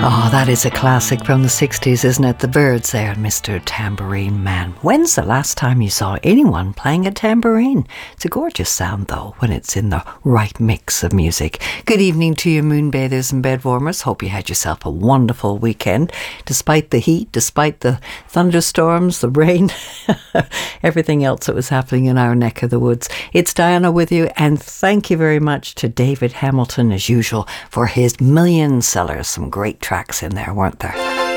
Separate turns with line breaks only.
Oh, that is a classic from the 60s, isn't it? The Byrds there, Mr. Tambourine Man. When's the last time you saw anyone playing a tambourine? It's a gorgeous sound, though, when it's in the right mix of music. Good evening to you, moonbathers and bedwarmers. Hope you had yourself a wonderful weekend. Despite the heat, despite the thunderstorms, the rain, everything else that was happening in our neck of the woods. It's Diana with you, and thank you very much to David Hamilton, as usual, for his million sellers. Some great tracks in there, weren't there?